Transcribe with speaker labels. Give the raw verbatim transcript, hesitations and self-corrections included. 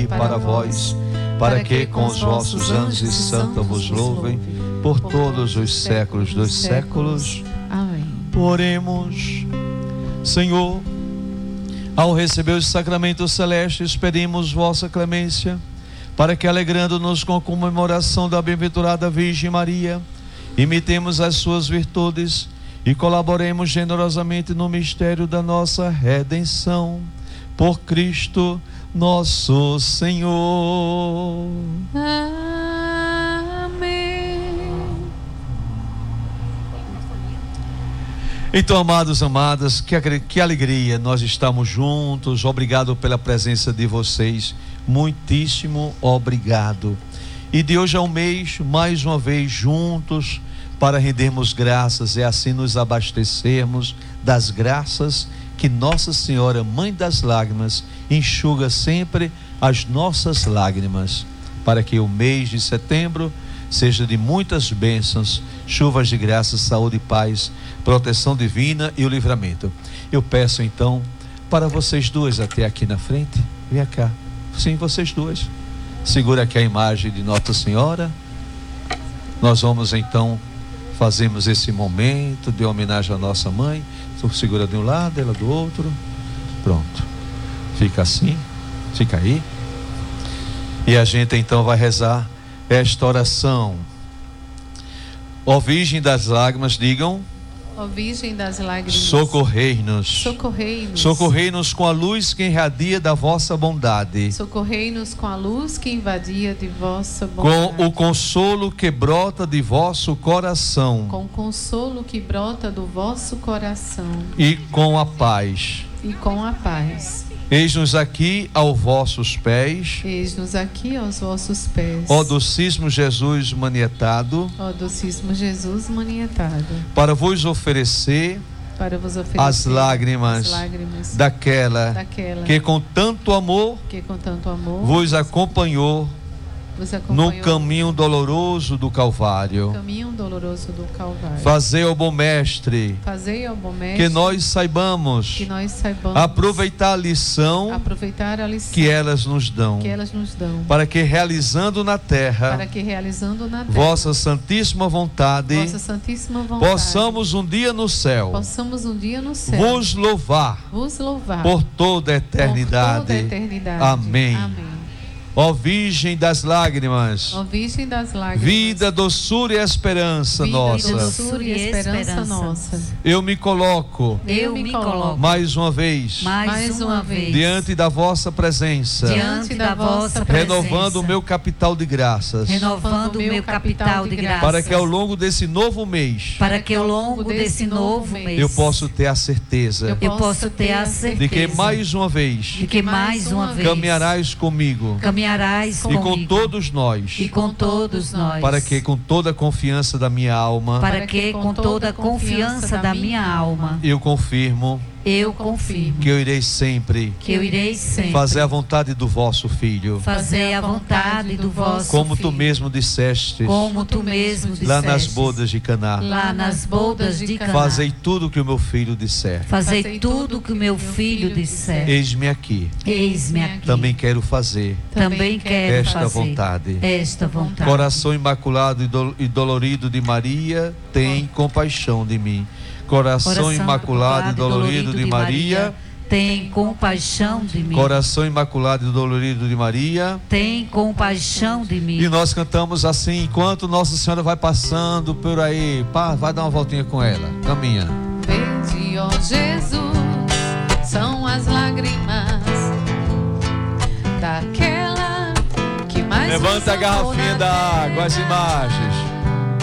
Speaker 1: para vós, para que com os vossos anjos e santos vos louvem por todos os séculos dos séculos.
Speaker 2: Amém.
Speaker 1: Oremos. Senhor, ao receber os sacramentos celestes, pedimos vossa clemência, para que, alegrando-nos com a comemoração da bem-aventurada Virgem Maria, imitemos as suas virtudes e colaboremos generosamente no mistério da nossa redenção. Por Cristo nosso Senhor.
Speaker 2: Amém.
Speaker 1: Então, amados, amadas, que, que alegria nós estamos juntos. Obrigado pela presença de vocês. Muitíssimo obrigado. E de hoje a um mês, mais uma vez juntos, para rendermos graças e assim nos abastecermos das graças que Nossa Senhora, Mãe das Lágrimas, enxuga sempre as nossas lágrimas, para que o mês de setembro seja de muitas bênçãos, chuvas de graça, saúde e paz, proteção divina e o livramento. Eu peço então para vocês duas até aqui na frente. Vem cá. Sim, vocês duas. Segura aqui a imagem de Nossa Senhora. Nós vamos então fazermos esse momento de homenagem à nossa mãe. Tu segura de um lado, ela do outro. Pronto. Fica assim. Fica aí. E a gente então vai rezar esta oração. Ó Virgem das Lágrimas, digam:
Speaker 2: Ó Virgem das Lágrimas,
Speaker 1: socorrei-nos.
Speaker 2: Socorrei-nos.
Speaker 1: Socorrei-nos com a luz que irradia da vossa bondade.
Speaker 2: Socorrei-nos com a luz que invadia de vossa bondade.
Speaker 1: Com o consolo que brota de vosso coração.
Speaker 2: Com o consolo que brota do vosso coração.
Speaker 1: E com a paz.
Speaker 2: E com a paz.
Speaker 1: Eis-nos aqui aos vossos pés.
Speaker 2: Eis-nos aqui aos vossos pés.
Speaker 1: Ó docíssimo Jesus manietado.
Speaker 2: Ó docíssimo Jesus manietado.
Speaker 1: Para vos oferecer.
Speaker 2: Para vos oferecer
Speaker 1: as lágrimas,
Speaker 2: as lágrimas
Speaker 1: daquela,
Speaker 2: daquela
Speaker 1: que com tanto amor,
Speaker 2: que com tanto amor
Speaker 1: vos acompanhou,
Speaker 2: vos acompanhou
Speaker 1: no caminho doloroso do Calvário.
Speaker 2: No caminho doloroso do Calvário.
Speaker 1: Fazei, ó bom mestre,
Speaker 2: Fazei, ó bom mestre,
Speaker 1: que nós saibamos,
Speaker 2: que nós saibamos
Speaker 1: aproveitar a lição,
Speaker 2: aproveitar a lição
Speaker 1: que elas nos dão,
Speaker 2: que elas nos dão,
Speaker 1: para que realizando na terra,
Speaker 2: para que realizando na terra
Speaker 1: vossa santíssima vontade,
Speaker 2: vossa santíssima vontade,
Speaker 1: possamos um dia no céu,
Speaker 2: possamos um dia no céu
Speaker 1: vos louvar,
Speaker 2: vos louvar
Speaker 1: por toda a eternidade.
Speaker 2: por toda a eternidade.
Speaker 1: Amém.
Speaker 2: Amém.
Speaker 1: Ó Virgem das Lágrimas,
Speaker 2: Ó Virgem das Lágrimas,
Speaker 1: vida, doçura e esperança
Speaker 2: vida,
Speaker 1: nossa,
Speaker 2: doçura e esperança nossa,
Speaker 1: eu me coloco,
Speaker 2: eu me coloco
Speaker 1: mais uma vez,
Speaker 2: mais uma vez
Speaker 1: diante da vossa presença,
Speaker 2: diante da vossa presença,
Speaker 1: renovando o meu capital de graças,
Speaker 3: renovando o meu capital de graças,
Speaker 1: para que ao longo desse novo mês,
Speaker 3: para que ao longo desse novo mês,
Speaker 1: eu possa ter a certeza,
Speaker 3: eu posso ter a certeza
Speaker 1: de que mais uma vez,
Speaker 3: de que mais uma vez
Speaker 1: caminharás comigo,
Speaker 3: caminharás
Speaker 1: e
Speaker 3: comigo,
Speaker 1: com todos nós,
Speaker 3: e com todos nós,
Speaker 1: para que com toda a confiança da minha alma,
Speaker 3: para que com toda a confiança da minha alma,
Speaker 1: eu confirmo,
Speaker 3: eu confirmo
Speaker 1: que eu irei sempre,
Speaker 3: que eu irei sempre
Speaker 1: fazer a vontade do vosso Filho,
Speaker 3: fazer a vontade do vosso
Speaker 1: como
Speaker 3: Filho,
Speaker 1: tu mesmo disseste,
Speaker 3: como tu mesmo disseste,
Speaker 1: lá nas bodas de Caná,
Speaker 3: lá nas bodas de Caná,
Speaker 1: fazei tudo o que o meu filho disser,
Speaker 3: fazei tudo que o meu filho disser,
Speaker 1: eis-me aqui,
Speaker 3: eis-me aqui,
Speaker 1: também quero fazer,
Speaker 3: também quero
Speaker 1: esta
Speaker 3: fazer
Speaker 1: vontade.
Speaker 3: esta vontade.
Speaker 1: Coração imaculado e do- e dolorido de Maria, tem compaixão de mim. Coração,
Speaker 3: Coração
Speaker 1: imaculado e dolorido de Maria,
Speaker 3: tem compaixão de mim.
Speaker 1: coração imaculado e dolorido de Maria.
Speaker 3: Tem compaixão de mim.
Speaker 1: E nós cantamos assim, enquanto Nossa Senhora vai passando por aí. Pá, vai dar uma voltinha com ela, caminha.
Speaker 2: Vede, ó Jesus, são as lágrimas daquela que mais
Speaker 1: Levanta a garrafinha da água, as imagens.